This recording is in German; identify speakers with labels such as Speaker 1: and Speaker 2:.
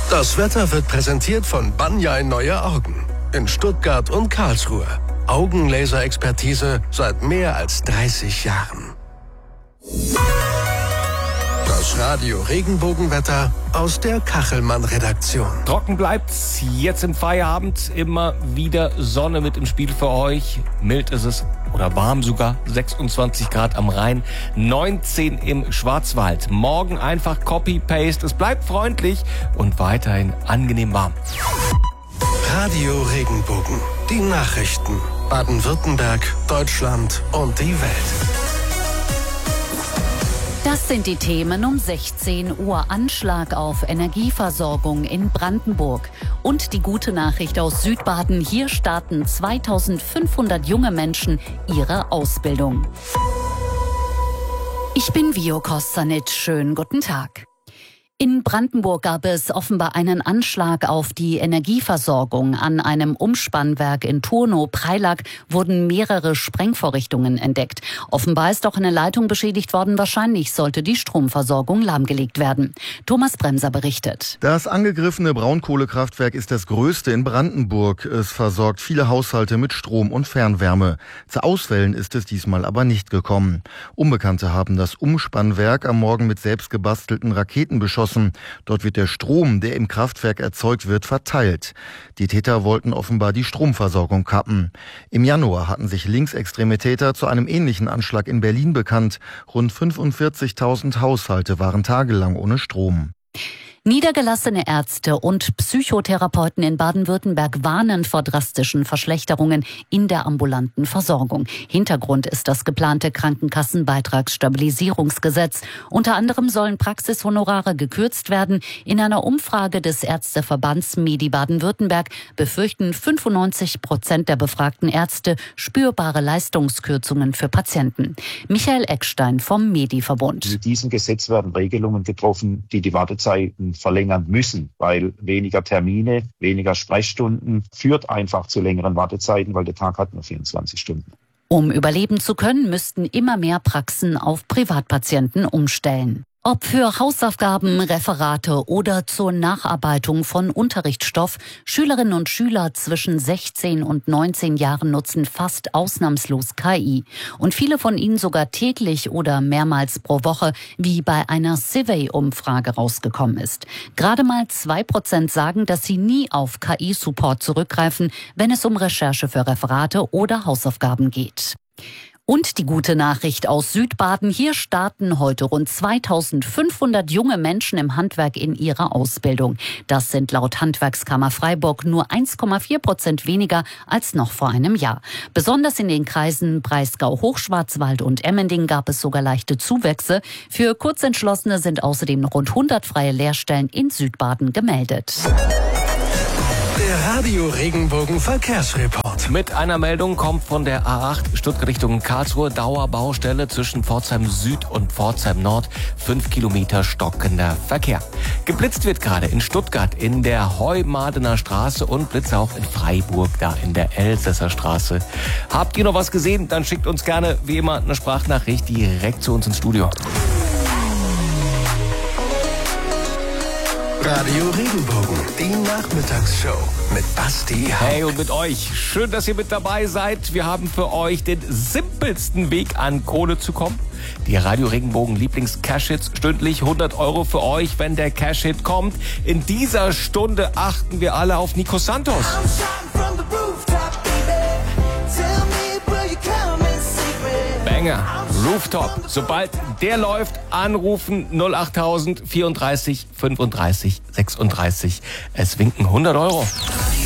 Speaker 1: Das Wetter wird präsentiert von Banjai Neue Augen in Stuttgart und Karlsruhe. Augenlaser-Expertise seit mehr als 30 Jahren. Das Radio Regenbogenwetter aus der Kachelmann-Redaktion.
Speaker 2: Trocken bleibt's jetzt im Feierabend. Immer wieder Sonne mit im Spiel für euch. Mild ist es oder warm sogar. 26 Grad am Rhein, 19 im Schwarzwald. Morgen einfach Copy-Paste. Es bleibt freundlich und weiterhin angenehm warm.
Speaker 1: Radio Regenbogen. Die Nachrichten. Baden-Württemberg, Deutschland und die Welt.
Speaker 3: Das sind die Themen um 16 Uhr. Anschlag auf Energieversorgung in Brandenburg. Und die gute Nachricht aus Südbaden. Hier starten 2500 junge Menschen ihre Ausbildung. Ich bin Vio Kostanic. Schönen guten Tag. In Brandenburg gab es offenbar einen Anschlag auf die Energieversorgung. An einem Umspannwerk in Turnow-Preilack wurden mehrere Sprengvorrichtungen entdeckt. Offenbar ist auch eine Leitung beschädigt worden. Wahrscheinlich sollte die Stromversorgung lahmgelegt werden. Thomas Bremser berichtet.
Speaker 4: Das angegriffene Braunkohlekraftwerk ist das größte in Brandenburg. Es versorgt viele Haushalte mit Strom und Fernwärme. Zu Ausfällen ist es diesmal aber nicht gekommen. Unbekannte haben das Umspannwerk am Morgen mit selbst gebastelten Raketen beschossen. Dort wird der Strom, der im Kraftwerk erzeugt wird, verteilt. Die Täter wollten offenbar die Stromversorgung kappen. Im Januar hatten sich linksextreme Täter zu einem ähnlichen Anschlag in Berlin bekannt. Rund 45.000 Haushalte waren tagelang ohne Strom.
Speaker 3: Niedergelassene Ärzte und Psychotherapeuten in Baden-Württemberg warnen vor drastischen Verschlechterungen in der ambulanten Versorgung. Hintergrund ist das geplante Krankenkassenbeitragsstabilisierungsgesetz. Unter anderem sollen Praxishonorare gekürzt werden. In einer Umfrage des Ärzteverbands Medi Baden-Württemberg befürchten 95% der befragten Ärzte spürbare Leistungskürzungen für Patienten. Michael Eckstein vom Medi-Verbund.
Speaker 5: Mit diesem Gesetz werden Regelungen getroffen, die Wartezeiten verlängern müssen, weil weniger Termine, weniger Sprechstunden führt einfach zu längeren Wartezeiten, weil der Tag hat nur 24 Stunden.
Speaker 3: Um überleben zu können, müssten immer mehr Praxen auf Privatpatienten umstellen. Ob für Hausaufgaben, Referate oder zur Nacharbeitung von Unterrichtsstoff, Schülerinnen und Schüler zwischen 16 und 19 Jahren nutzen fast ausnahmslos KI. Und viele von ihnen sogar täglich oder mehrmals pro Woche, wie bei einer Survey-Umfrage rausgekommen ist. Gerade mal 2% sagen, dass sie nie auf KI-Support zurückgreifen, wenn es um Recherche für Referate oder Hausaufgaben geht. Und die gute Nachricht aus Südbaden. Hier starten heute rund 2500 junge Menschen im Handwerk in ihrer Ausbildung. Das sind laut Handwerkskammer Freiburg nur 1,4% weniger als noch vor einem Jahr. Besonders in den Kreisen Breisgau, Hochschwarzwald und Emmending gab es sogar leichte Zuwächse. Für Kurzentschlossene sind außerdem noch rund 100 freie Lehrstellen in Südbaden gemeldet.
Speaker 1: Der Radio Regenbogen Verkehrsreport.
Speaker 2: Mit einer Meldung kommt von der A8 Stuttgart Richtung Karlsruhe. Dauerbaustelle zwischen Pforzheim Süd und Pforzheim Nord. 5 Kilometer stockender Verkehr. Geblitzt wird gerade in Stuttgart in der Heumadener Straße und Blitze auch in Freiburg, da in der Elsässer Straße. Habt ihr noch was gesehen? Dann schickt uns gerne wie immer eine Sprachnachricht direkt zu uns ins Studio.
Speaker 1: Radio Regenbogen, die Nachmittagsshow mit Basti Hauck.
Speaker 2: Hey, und mit euch. Schön, dass ihr mit dabei seid. Wir haben für euch den simpelsten Weg an Kohle zu kommen. Die Radio Regenbogen Lieblings-Cash-Hits, stündlich 100 € für euch, wenn der Cash-Hit kommt. In dieser Stunde achten wir alle auf Nico Santos. Banger, Rooftop. Sobald der läuft, anrufen 08000 34 35 36. Es winken 100 €.